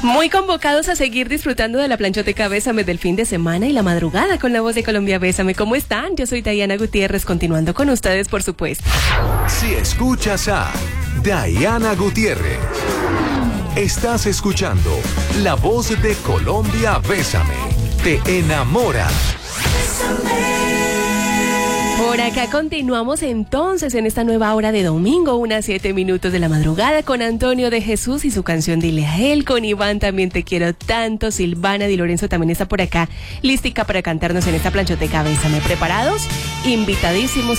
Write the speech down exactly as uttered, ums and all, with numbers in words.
Muy convocados a seguir disfrutando de la planchoteca Bésame del fin de semana y la madrugada con la voz de Colombia Bésame. ¿Cómo están? Yo soy Diana Gutiérrez, continuando con ustedes, por supuesto. Si escuchas a Diana Gutiérrez, estás escuchando la voz de Colombia Bésame. Te enamora. Por acá continuamos entonces en esta nueva hora de domingo, unas siete minutos de la madrugada, con Antonio de Jesús y su canción Dile a él, con Iván También Te Quiero Tanto, Silvana Di Lorenzo también está por acá, lística para cantarnos en esta planchoteca Bésame. ¿Preparados? Invitadísimos